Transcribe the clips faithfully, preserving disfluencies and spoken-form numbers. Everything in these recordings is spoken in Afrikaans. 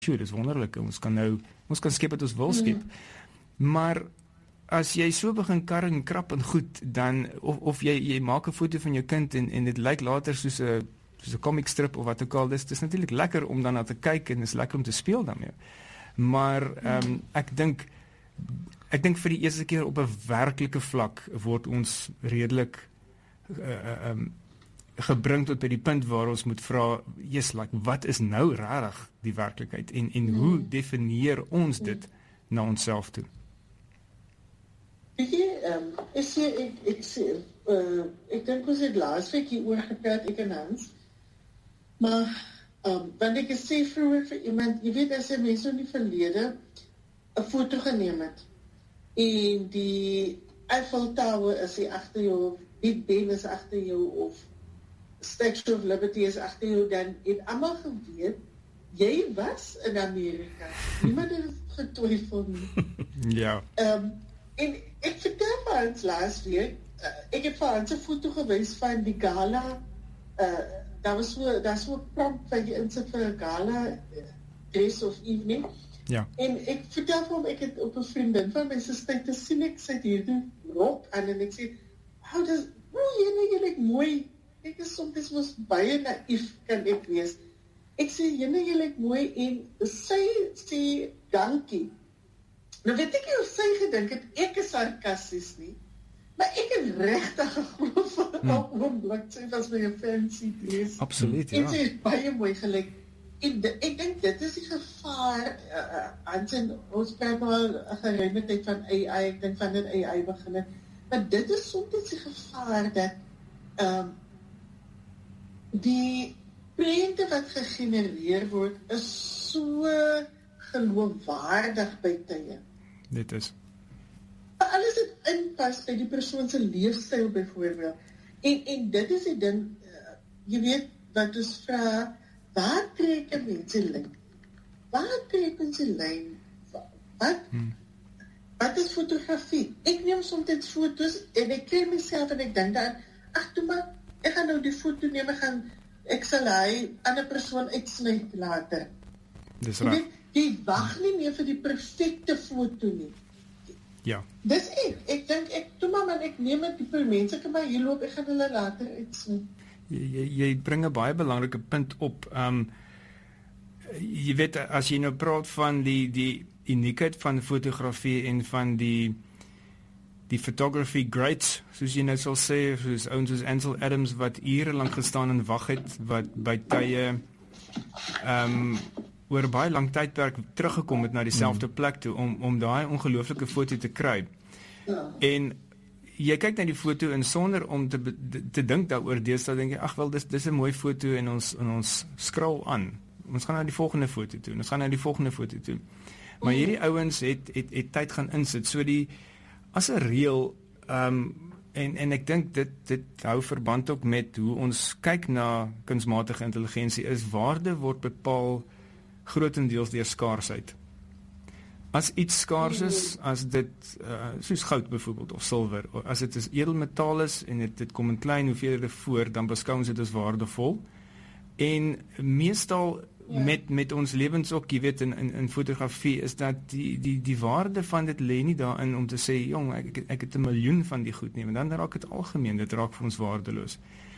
sure, dis wonderlik, ons kan nou, ons kan skep wat ons wil skep. Mm. Maar as jy so begin kar en krap en goed, dan, of, of jy, jy maak 'n foto van jou kind en, en dit lyk later soos 'n soos 'n comic strip of wat ook al, dis, dis natuurlik lekker om dan na te kyk en dis lekker om te speel daarmee. Maar um, ek dink ek dink vir die eerste keer op 'n werklike vlak word ons redelik uh, um, gebring tot by die punt waar ons moet vra, yes, like, wat is nou regtig die werklikheid en, en hoe definieer ons dit na onsself toe? Weet jy, um, ek sê, ek, ek sê, uh, ek dink ons het laas week hier oor gepraat, ek en Hans, maar, um, wanneer ek sê vroeger vir iemand, jy weet, as jy mense in die verlede een foto geneem het, en die Eiffel Tower is hier achter jou, Big Ben is achter jou, of Statue of Liberty is achter jou, dan het allemaal geweet, jy was in Amerika. Niemand het getwyfel nie. Ja. Um, en ek vertel vir Hans laas week, uh, ek het vir Hans 'n foto gewys van die gala, uh, daar was so, daar so 'n prompt wat jy insit vir 'n gala uh, dress of evening. Ja. En ek vertel vir hom, ek het op 'n vriendin van my se tyd te sien, ek sê hierdie rok aan en ek sê, how does, oh, jy nou, jy lyk mooi. Ek is soms was baie naïef kan ek wees. Ek sê, jy nou, jy lyk mooi en sy sê dankie. Nou weet ek nie of sy gedink het, ek is sarkasties nie, maar ek het regtig geglo van hmm. op oomblik, sy was my 'n fancy lees. Absoluut, ja. En sy is baie mooi gelyk. En de, ek dink dit is die gevaar, uh, Hans en ons praat al 'n geruime tyd van A I, ek dink van dit A I begin het, maar dit is soms die gevaar dat um, die prente wat gegenereer word, is so geloofwaardig by tye. Dit is. Alles het inpas by die persoon se leefstyl byvoorbeeld. En, en dit is die ding, uh, jy weet, wat ons vra, waar trek 'n mens die lyn? Waar trek ons die lyn? Wat? Hmm. Wat is fotografie? Ek neem soms foto's en ek kry myself en ek dink dan, ag toe maar, ek gaan nou die foto neem, ek gaan, ek sal hy ander persoon uitsny later. Dis reg. Jy wag nie meer vir die perfekte foto nie. Ja. Dis ek, ek dink, ek, toe maar man, ek neem het, die mense kan maar hier loop, ek gaan hulle later uitsny. Jy, jy bring 'n baie belangrike punt op. Um, jy weet, as jy nou praat van die, die uniekheid van fotografie en van die die photography greats, soos jy nou sal sê, soos ouens soos Ansel Adams, wat ure lank gestaan en wag het, wat by tye um, oor baie lang tydperk teruggekom het na dieselfde mm. plek toe, om, om daai ongelooflike foto te kry. Ja. En jy kyk na die foto en sonder om te, te, te dink daaroor deesdae, dink jy, ag wel, dis, dis 'n mooi foto en ons, en ons scroll aan. Ons gaan na die volgende foto toe, ons gaan na die volgende foto toe. Maar hierdie ouens het, het, het tyd gaan insit, so die, as 'n reël, um, en, en ek dink dit, dit hou verband ook met hoe ons kyk na kunsmatige intelligensie, is waarde word bepaal grotendeels deur skaarsheid. As iets skaars is, as dit, uh, soos goud byvoorbeeld, of silwer, as dit is edelmetaal is, en dit, dit kom in klein hoeveelhede voor, dan beskou ons dit as waardevol. En meestal, ja. met, met ons lewens ook, jy weet, in, in, in fotografie, is dat die, die, die waarde van dit lê nie daarin, om te sê, jong, ek, ek het 'n miljoen van die goed neem, en dan raak het algemeen, dit raak vir ons waardeloos.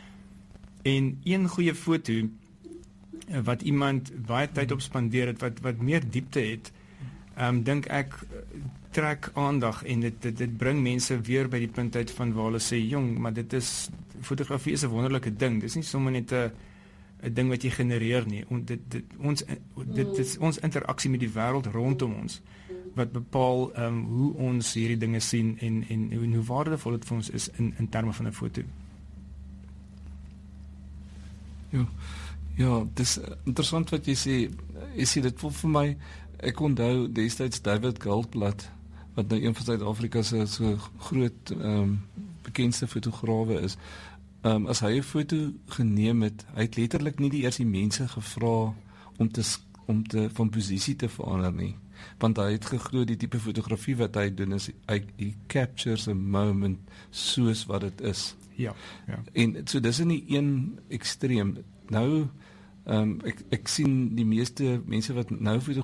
En een goeie foto, wat iemand baie tyd op spandeer het, wat, wat meer diepte het, um, dink ek, trek aandag, en dit, dit, dit bring mense weer by die punt uit van waar hulle sê, jong, maar dit is, fotografie is 'n wonderlike ding, dit is nie sommer net 'n 'n ding wat jy genereer nie, on, dit, dit, ons, dit is ons interaksie met die wêreld rondom ons, wat bepaal um, hoe ons hierdie dinge sien, en, en, en hoe waardevol dit vir ons is, in, in terme van 'n foto. Ja, ja, dit is interessant wat jy sê, jy sê, dit voel vir my, ek onthou destyds David Goldblatt, wat nou een van Suid-Afrika se so groot um, bekendste fotograwe is, um, as hy 'n foto geneem het, hy het letterlik nie die eers die mense gevra om te, om te van posisie te verander nie, want hy het geglo die tipe fotografie wat hy doen is, hy, hy captures a moment soos wat dit is. Ja, ja. En so dis in die een ekstreem. Nou Ehm um, ek ek sien die meeste mense wat nou